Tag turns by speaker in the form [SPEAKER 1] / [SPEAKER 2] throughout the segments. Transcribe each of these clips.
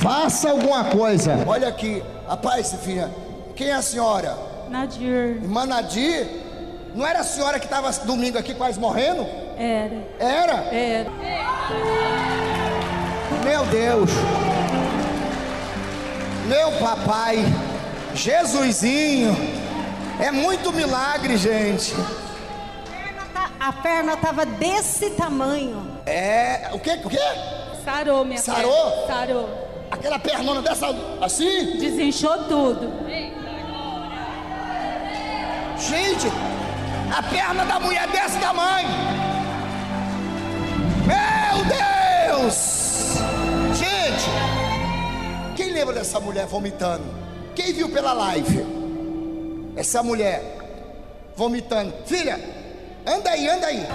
[SPEAKER 1] Faça alguma coisa. Olha aqui, rapaz, filha, quem é a senhora?
[SPEAKER 2] Nadir.
[SPEAKER 1] Irmã Nadir? Não era a senhora que estava domingo aqui quase morrendo?
[SPEAKER 2] Era.
[SPEAKER 1] Era?
[SPEAKER 2] Era.
[SPEAKER 1] Meu Deus. Meu papai. Jesusinho. É muito milagre, gente.
[SPEAKER 3] A perna estava desse tamanho.
[SPEAKER 1] É, o quê?
[SPEAKER 2] Sarou minha
[SPEAKER 1] Sarou?
[SPEAKER 2] perna. Sarou.
[SPEAKER 1] Aquela pernona dessa, assim?
[SPEAKER 2] Desinchou tudo.
[SPEAKER 1] Gente, a perna da mulher desse tamanho. Meu Deus! Gente, quem lembra dessa mulher vomitando? Quem viu pela live? Essa mulher vomitando. Filha, anda aí.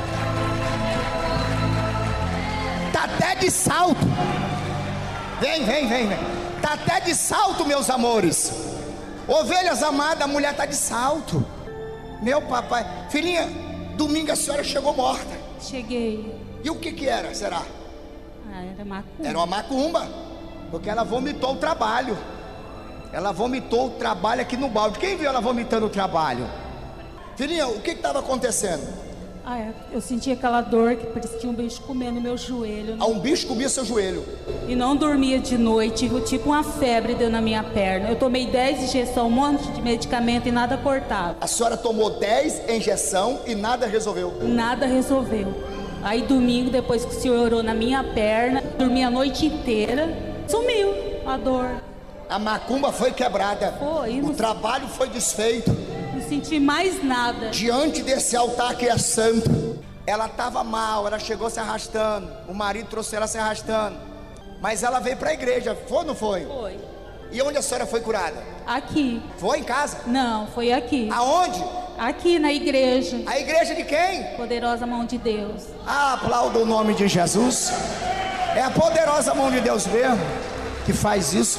[SPEAKER 1] Tá até de salto. Vem. Tá até de salto, meus amores. Ovelhas amadas, a mulher tá de salto. Meu papai. Filhinha, domingo a senhora chegou morta.
[SPEAKER 2] Cheguei.
[SPEAKER 1] E o que era, será?
[SPEAKER 2] Era macumba.
[SPEAKER 1] Era uma macumba. Porque ela vomitou o trabalho. Ela vomitou o trabalho aqui no balde. Quem viu ela vomitando o trabalho? Filhinha, o que estava acontecendo?
[SPEAKER 2] Eu senti aquela dor que parecia que tinha um bicho comendo meu joelho.
[SPEAKER 1] Um bicho comia seu joelho.
[SPEAKER 2] E não dormia de noite, tipo uma febre deu na minha perna. Eu tomei 10 injeções, um monte de medicamento e nada cortava.
[SPEAKER 1] A senhora tomou 10 injeções e nada resolveu?
[SPEAKER 2] Nada resolveu. Aí domingo, depois que o senhor orou na minha perna, dormi a noite inteira, sumiu a dor.
[SPEAKER 1] A macumba foi quebrada.
[SPEAKER 2] Foi.
[SPEAKER 1] O trabalho foi desfeito.
[SPEAKER 2] Não senti mais nada.
[SPEAKER 1] Diante desse altar que é santo, ela estava mal, ela chegou se arrastando. O marido trouxe ela se arrastando. Mas ela veio para a igreja, foi ou não foi?
[SPEAKER 2] Foi.
[SPEAKER 1] E onde a senhora foi curada?
[SPEAKER 2] Aqui.
[SPEAKER 1] Foi em casa?
[SPEAKER 2] Não, foi aqui.
[SPEAKER 1] Aonde?
[SPEAKER 2] Aqui na igreja.
[SPEAKER 1] A igreja de quem?
[SPEAKER 2] Poderosa mão de Deus.
[SPEAKER 1] Aplauda o nome de Jesus. É a poderosa mão de Deus mesmo que faz isso.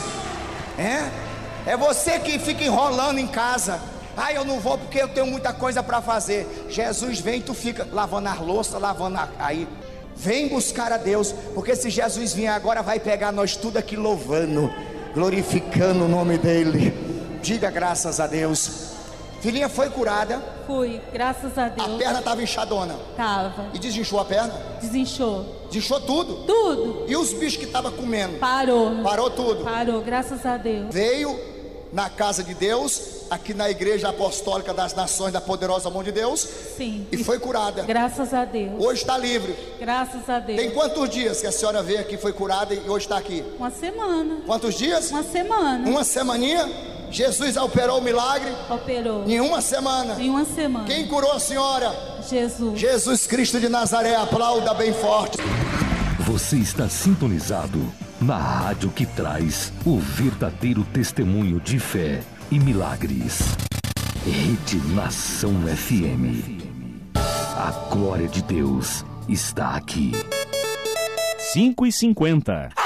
[SPEAKER 1] É você que fica enrolando em casa. Eu não vou porque eu tenho muita coisa para fazer. Jesus vem e tu fica lavando as louças, aí. Vem buscar a Deus, porque se Jesus vier agora vai pegar nós tudo aqui louvando, glorificando o nome dele. Diga graças a Deus. Filhinha foi curada.
[SPEAKER 2] Fui, graças a Deus.
[SPEAKER 1] A perna estava inchadona.
[SPEAKER 2] Tava.
[SPEAKER 1] E desinchou a perna?
[SPEAKER 2] Desinchou.
[SPEAKER 1] Desinchou tudo?
[SPEAKER 2] Tudo.
[SPEAKER 1] E os bichos que estavam comendo?
[SPEAKER 2] Parou.
[SPEAKER 1] Parou tudo?
[SPEAKER 2] Parou, graças a Deus.
[SPEAKER 1] Veio na casa de Deus, aqui na Igreja Apostólica das Nações da Poderosa Mão de Deus.
[SPEAKER 2] Sim.
[SPEAKER 1] E foi curada.
[SPEAKER 2] Graças a Deus.
[SPEAKER 1] Hoje está livre.
[SPEAKER 2] Graças a Deus.
[SPEAKER 1] Tem quantos dias que a senhora veio aqui, foi curada e hoje está aqui?
[SPEAKER 2] Uma semana.
[SPEAKER 1] Quantos dias?
[SPEAKER 2] Uma semana.
[SPEAKER 1] Uma semaninha? Jesus operou o milagre?
[SPEAKER 2] Operou.
[SPEAKER 1] Em uma semana?
[SPEAKER 2] Em uma semana.
[SPEAKER 1] Quem curou a senhora?
[SPEAKER 2] Jesus.
[SPEAKER 1] Jesus Cristo de Nazaré, aplauda bem forte.
[SPEAKER 4] Você está sintonizado na rádio que traz o verdadeiro testemunho de fé e milagres. Rede Nação FM. A glória de Deus está aqui.
[SPEAKER 5] 5h50.